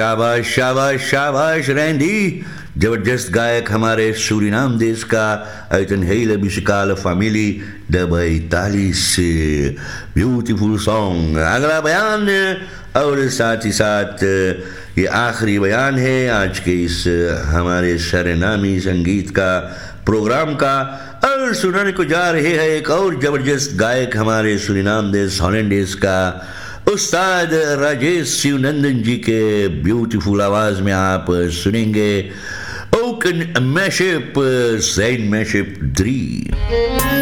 शाबाश शाबाश शाबाश रैंडी, जबरदस्त गायक हमारे सूरीनाम देश का uit een hele muzikale familie, de Baitalis. Beautiful song. अगला बयान और साथ ही साथ ये आखिरी बयान है आज के इस हमारे सरनामी संगीत का प्रोग्राम का, और सुनाने को जा रहे हैं एक और जबरदस्त गायक हमारे सूरीनाम देश हॉलैंड का उस्ताद राजेश शिवनंदन जी के ब्यूटीफुल आवाज में आप सुनेंगे ओकन मैशअप, ज़ैन मैशअप 3।